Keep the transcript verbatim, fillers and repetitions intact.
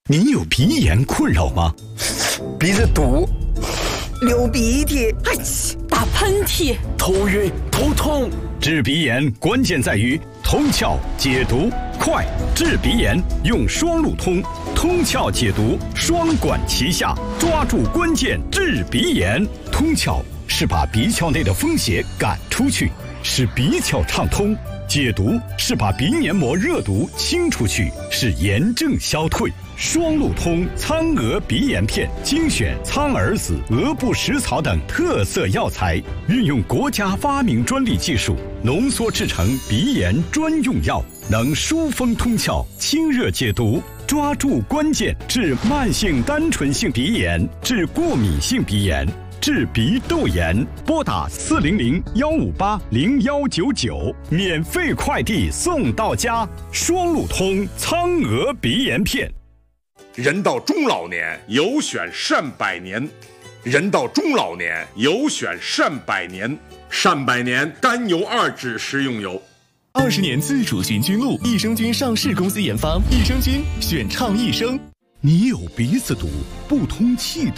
你有鼻炎困扰吗？ 鼻子堵，流鼻涕，哎， 打喷嚏， 头晕头痛。 治鼻炎关键在于通窍解毒快，治鼻炎用双路通，通窍解毒双管齐下，抓住关键治鼻炎。通窍是把鼻窍内的风邪赶出去，使鼻窍畅通；解毒是把鼻黏膜热毒清出去，使炎症消退。双路通苍蛾鼻炎片精选苍耳子、鹅不食草等特色药材，运用国家发明专利技术浓缩制成鼻炎专用药，能疏风通窍、清热解毒，抓住关键治慢性单纯性鼻炎、治过敏性鼻炎、治鼻窦炎。拨打四零零幺五八零幺九九，免费快递送到家。双路通苍蛾鼻炎片。 人到中老年，有选善百年。人到中老年，有选善百年。善百年甘油二酯食用油。 二十年自主菌菌露，益生菌上市公司研发，益生菌选畅益生。 你有鼻子堵、不通气的